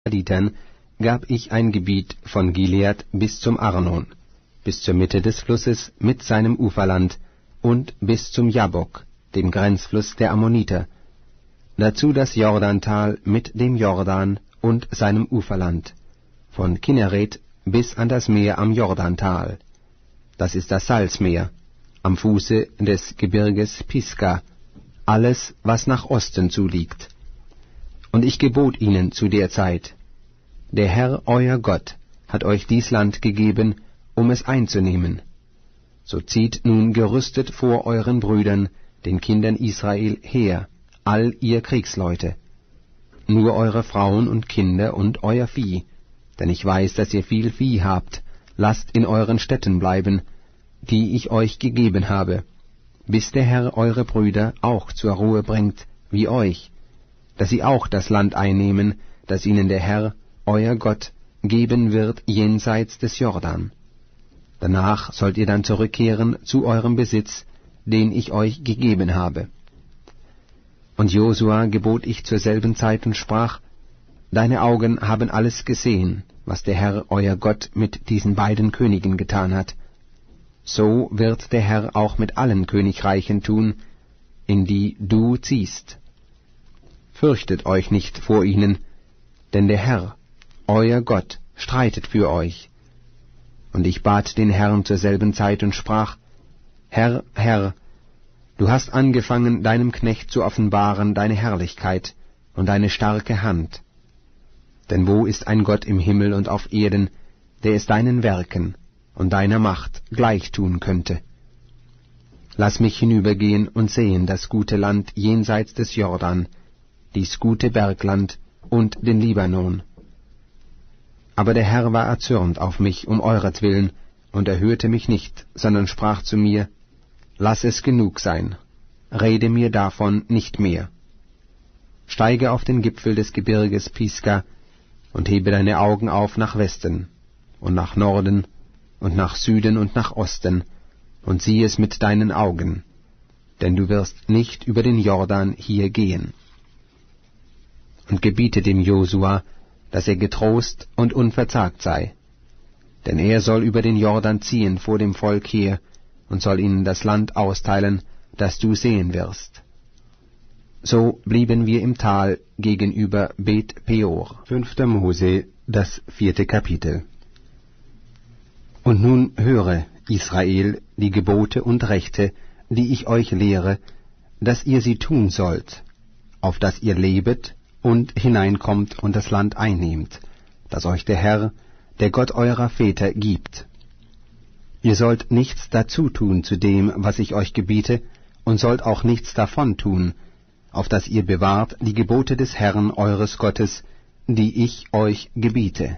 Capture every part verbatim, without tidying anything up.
Israelitern gab ich ein Gebiet von Gilead bis zum Arnon, bis zur Mitte des Flusses mit seinem Uferland und bis zum Jabbok, dem Grenzfluss der Ammoniter, dazu das Jordantal mit dem Jordan und seinem Uferland, von Kinneret bis an das Meer am Jordantal, das ist das Salzmeer, am Fuße des Gebirges Pisga, alles, was nach Osten zuliegt. Und ich gebot ihnen zu der Zeit: Der Herr euer Gott hat euch dies Land gegeben, um es einzunehmen. So zieht nun gerüstet vor euren Brüdern, den Kindern Israel, her, all ihr Kriegsleute. Nur eure Frauen und Kinder und euer Vieh, denn ich weiß, dass ihr viel Vieh habt, lasst in euren Städten bleiben, die ich euch gegeben habe, bis der Herr eure Brüder auch zur Ruhe bringt, wie euch, dass sie auch das Land einnehmen, das ihnen der Herr, euer Gott, geben wird jenseits des Jordan. Danach sollt ihr dann zurückkehren zu eurem Besitz, den ich euch gegeben habe. Und Josua gebot ich zur selben Zeit und sprach: Deine Augen haben alles gesehen, was der Herr, euer Gott, mit diesen beiden Königen getan hat. So wird der Herr auch mit allen Königreichen tun, in die du ziehst. Fürchtet euch nicht vor ihnen, denn der Herr, euer Gott, streitet für euch. Und ich bat den Herrn zur selben Zeit und sprach: Herr, Herr, du hast angefangen, deinem Knecht zu offenbaren deine Herrlichkeit und deine starke Hand. Denn wo ist ein Gott im Himmel und auf Erden, der es deinen Werken und deiner Macht gleich tun könnte? Lass mich hinübergehen und sehen das gute Land jenseits des Jordan, dies gute Bergland und den Libanon. Aber der Herr war erzürnt auf mich um euretwillen und erhörte mich nicht, sondern sprach zu mir: Lass es genug sein, rede mir davon nicht mehr. Steige auf den Gipfel des Gebirges Pisga und hebe deine Augen auf nach Westen und nach Norden und nach Süden und nach Osten und sieh es mit deinen Augen, denn du wirst nicht über den Jordan hier gehen. Und gebiete dem Josua, dass er getrost und unverzagt sei, denn er soll über den Jordan ziehen vor dem Volk her und soll ihnen das Land austeilen, das du sehen wirst. So blieben wir im Tal gegenüber Bet Peor. Fünfter Mose, das vierte Kapitel. Und nun höre, Israel, die Gebote und Rechte, die ich euch lehre, dass ihr sie tun sollt, auf dass ihr lebet und hineinkommt und das Land einnehmt, das euch der Herr, der Gott eurer Väter, gibt. Ihr sollt nichts dazu tun zu dem, was ich euch gebiete, und sollt auch nichts davon tun, auf dass ihr bewahrt die Gebote des Herrn eures Gottes, die ich euch gebiete.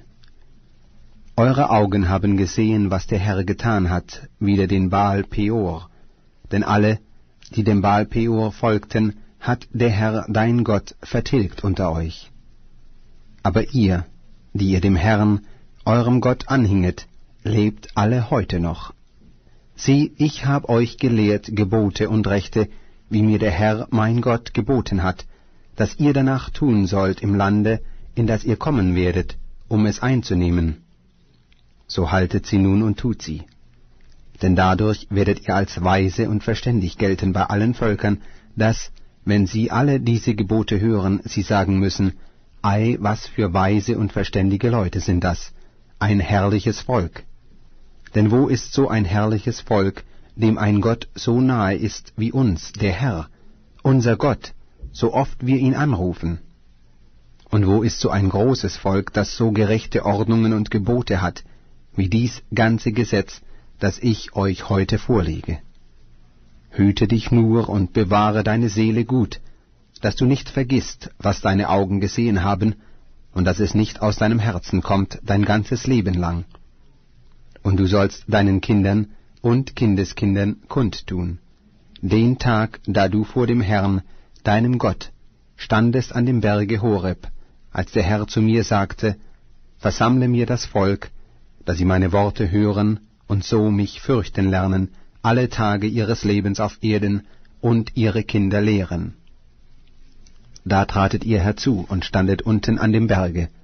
Eure Augen haben gesehen, was der Herr getan hat, wider den Baal Peor, denn alle, die dem Baal Peor folgten, hat der Herr dein Gott vertilgt unter euch. Aber ihr, die ihr dem Herrn, eurem Gott, anhinget, lebt alle heute noch. Sieh, ich hab euch gelehrt Gebote und Rechte, wie mir der Herr mein Gott geboten hat, dass ihr danach tun sollt im Lande, in das ihr kommen werdet, um es einzunehmen. So haltet sie nun und tut sie. Denn dadurch werdet ihr als weise und verständig gelten bei allen Völkern, dass, wenn sie alle diese Gebote hören, sie sagen müssen: Ei, was für weise und verständige Leute sind das, ein herrliches Volk. Denn wo ist so ein herrliches Volk, dem ein Gott so nahe ist wie uns, der Herr, unser Gott, so oft wir ihn anrufen? Und wo ist so ein großes Volk, das so gerechte Ordnungen und Gebote hat, wie dies ganze Gesetz, das ich euch heute vorlege? Hüte dich nur und bewahre deine Seele gut, dass du nicht vergisst, was deine Augen gesehen haben, und dass es nicht aus deinem Herzen kommt dein ganzes Leben lang. Und du sollst deinen Kindern und Kindeskindern kundtun, den Tag, da du vor dem Herrn, deinem Gott, standest an dem Berge Horeb, als der Herr zu mir sagte: Versammle mir das Volk, dass sie meine Worte hören und so mich fürchten lernen, alle Tage ihres Lebens auf Erden, und ihre Kinder lehren. Da tratet ihr herzu und standet unten an dem Berge,